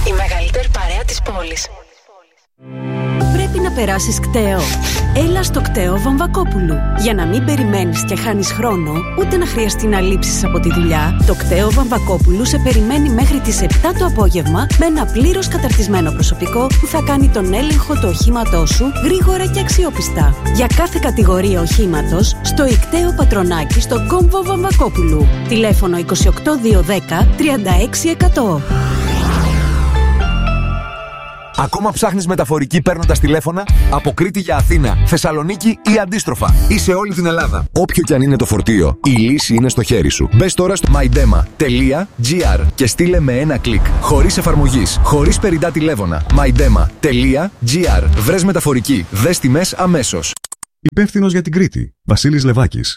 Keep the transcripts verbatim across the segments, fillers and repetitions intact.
Η μεγαλύτερη παρέα της πόλης. Πρέπει να περάσεις κτέο. Έλα στο κτέο Βαμβακόπουλου. Για να μην περιμένεις και χάνεις χρόνο, ούτε να χρειαστεί να λείψεις από τη δουλειά, το κτέο Βαμβακόπουλου σε περιμένει μέχρι τις επτά το απόγευμα με ένα πλήρως καταρτισμένο προσωπικό που θα κάνει τον έλεγχο του οχήματός σου γρήγορα και αξιόπιστα. Για κάθε κατηγορία οχήματος, στο Ικτέο Πατρονάκι στο κόμβο Βαμβακόπουλου. Τηλέφωνο είκοσι οκτώ διακόσια δέκα τριάντα έξι εκατό. Ακόμα ψάχνεις μεταφορική παίρνοντας τηλέφωνα από Κρήτη για Αθήνα, Θεσσαλονίκη ή αντίστροφα, ή σε όλη την Ελλάδα? Όποιο κι αν είναι το φορτίο, η λύση είναι στο χέρι σου. Μπες τώρα στο mydema τελεία gr και στείλε με ένα κλικ. Χωρίς εφαρμογής, χωρίς περιττά τηλέφωνα. mydema τελεία gr. Βρες μεταφορική. Δες τιμές αμέσως. Υπεύθυνος για την Κρήτη, Βασίλης Λεβάκης.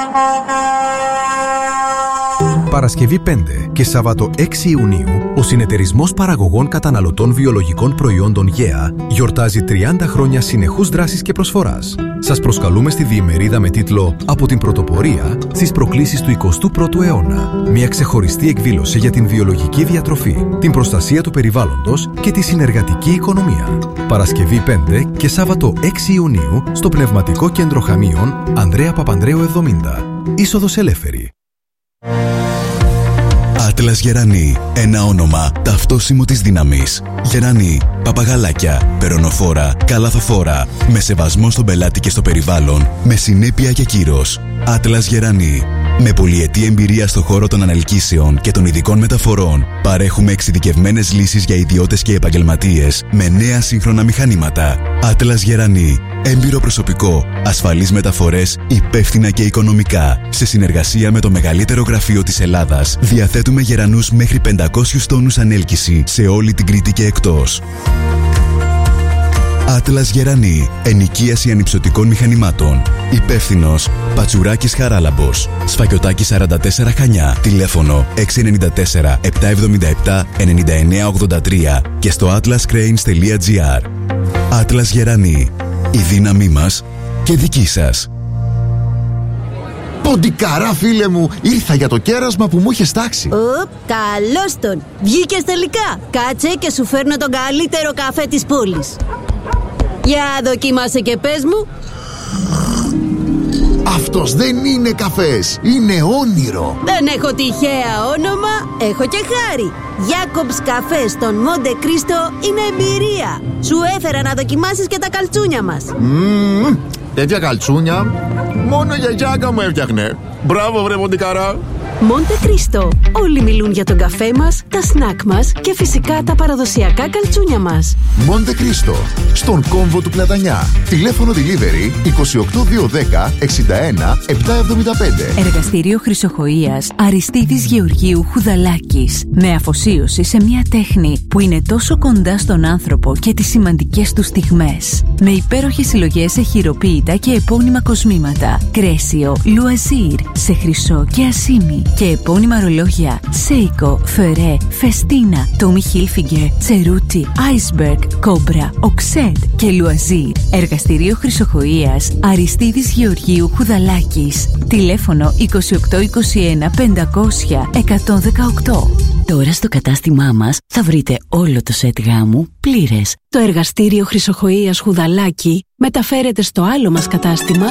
Παρασκευή πέντε και Σάββατο έξι Ιουνίου, ο Συνεταιρισμός Παραγωγών Καταναλωτών Βιολογικών Προϊόντων ΓΕΑ γιορτάζει τριάντα χρόνια συνεχούς δράσης και προσφοράς. Σας προσκαλούμε στη διημερίδα με τίτλο «Από την πρωτοπορία στις προκλήσεις του εικοστού πρώτου αιώνα». Μια ξεχωριστή εκδήλωση για την βιολογική διατροφή, την προστασία του περιβάλλοντος και τη συνεργατική οικονομία. Παρασκευή πέντε και Σάββατο έξι Ιουνίου στο Πνευματικό Κέντρο Χαμίων Ανδρέα Παπανδρέου εβδομήντα. Είσοδος ελεύθερη. Άτλας Γερανή. Ένα όνομα ταυτόσιμο της δύναμης. Γερανή. Παπαγαλάκια. Περωνοφόρα. Καλαθοφόρα. Με σεβασμό στον πελάτη και στο περιβάλλον. Με συνέπεια και κύρος. Άτλας Γερανή. Με πολυετή εμπειρία στο χώρο των ανελκύσεων και των ειδικών μεταφορών, παρέχουμε εξειδικευμένες λύσεις για ιδιώτες και επαγγελματίες με νέα σύγχρονα μηχανήματα. Άτλας Γερανή. Έμπειρο προσωπικό, ασφαλείς μεταφορές, υπεύθυνα και οικονομικά. Σε συνεργασία με το μεγαλύτερο γραφείο της Ελλάδας, διαθέτουμε γερανούς μέχρι πεντακόσιους τόνους ανέλκυση σε όλη την Κρήτη και εκτός. Άτλας Γερανή. Ενοικίαση ανυψωτικών μηχανημάτων. Υπεύθυνος Πατσουράκης Χαράλαμπος. Σφακιωτάκη σαράντα τέσσερα Χανιά. Τηλέφωνο έξι εννιά τέσσερα επτά εβδομήντα επτά ενενήντα εννέα ογδόντα τρία και στο atlas cranes τελεία gr. Άτλας Γερανή. Η δύναμή μας και δική σας. Ποντικαρά, φίλε μου, ήρθα για το κέρασμα που μου είχες τάξει. Οπ, καλώς τον. Βγήκες τελικά. Κάτσε και σου φέρνω τον καλύτερο καφέ της πόλης. Για δοκίμασε και πες μου. Αυτός δεν είναι καφές, είναι όνειρο. Δεν έχω τυχαία όνομα, έχω και χάρη. Γιάκομπς καφέ στον Μοντε Κρίστο είναι εμπειρία. Σου έφερα να δοκιμάσεις και τα καλτσούνια μας. Μμμ, τέτοια καλτσούνια μόνο η γιαγιάκα μου έφτιαχνε. Μπράβο βρε Ποντικαρά. Μοντε Κρίστο. Όλοι μιλούν για τον καφέ μας, τα σνακ μας και φυσικά τα παραδοσιακά καλτσούνια μας. Μοντε Κρίστο, στον κόμβο του Πλατανιά. Τηλέφωνο delivery είκοσι οκτώ διακόσια δέκα εξήντα ένα επτακόσια εβδομήντα πέντε. Εργαστήριο Χρυσοχοΐας Αριστίδης Γεωργίου Χουδαλάκης. Με αφοσίωση σε μια τέχνη που είναι τόσο κοντά στον άνθρωπο και τις σημαντικές του στιγμές. Με υπέροχες συλλογές σε χειροποίητα και επώνυμα κοσμήματα. Κρέσιο, Λουαζίρ, σε χρυσό και ασίμι. Και επώνυμα ρολόγια Seiko, Ferré, Festina, Tommy Hilfiger, Ceruti, Iceberg, Cobra, Oxed και Loisir. Εργαστήριο Χρυσοχοΐας Αριστίδης Γεωργίου Χουδαλάκης. Τηλέφωνο είκοσι οκτώ είκοσι ένα πεντακόσια εκατόν δεκαοκτώ. Τώρα στο κατάστημά μας θα βρείτε όλο το σετ γάμου πλήρες. Το εργαστήριο Χρυσοχοΐας Χουδαλάκη μεταφέρεται στο άλλο μας κατάστημα